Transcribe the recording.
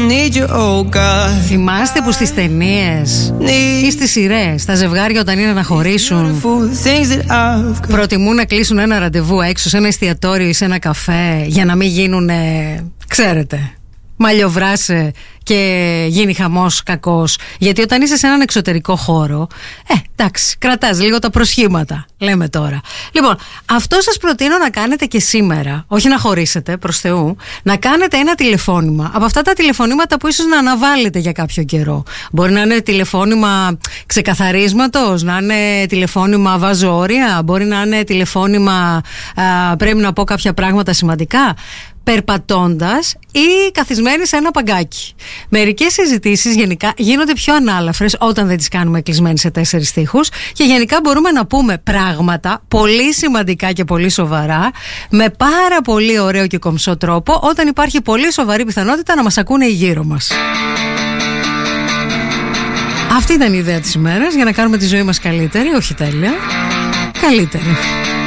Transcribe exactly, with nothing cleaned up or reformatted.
need you, oh God. Θυμάστε που στις ταινίες ή στις σειρές τα ζευγάρια όταν είναι να χωρίσουν προτιμούν να κλείσουν ένα ραντεβού έξω σε ένα εστιατόριο ή σε ένα καφέ για να μην γίνουν, ξέρετε, μαλλιοβράσε και γίνει χαμός κακός. Γιατί όταν είσαι σε έναν εξωτερικό χώρο, ε, εντάξει, κρατάς λίγο τα προσχήματα, λέμε τώρα. Λοιπόν, αυτό σας προτείνω να κάνετε και σήμερα, όχι να χωρίσετε, προς Θεού, να κάνετε ένα τηλεφώνημα. Από αυτά τα τηλεφωνήματα που ίσως να αναβάλλετε για κάποιο καιρό. Μπορεί να είναι τηλεφώνημα ξεκαθαρίσματος, να είναι τηλεφώνημα βάζω όρια, μπορεί να είναι τηλεφώνημα α, πρέπει να πω κάποια πράγματα σημαντικά. Περπατώντας ή καθισμένοι σε ένα παγκάκι. Μερικές συζητήσεις γενικά γίνονται πιο ανάλαφρες όταν δεν τις κάνουμε κλεισμένοι σε τέσσερις τοίχους και γενικά μπορούμε να πούμε πράγματα πολύ σημαντικά και πολύ σοβαρά με πάρα πολύ ωραίο και κομψό τρόπο όταν υπάρχει πολύ σοβαρή πιθανότητα να μας ακούνε οι γύρω μας. Αυτή ήταν η ιδέα της ημέρας για να κάνουμε τη ζωή μας καλύτερη, όχι τέλεια, καλύτερη.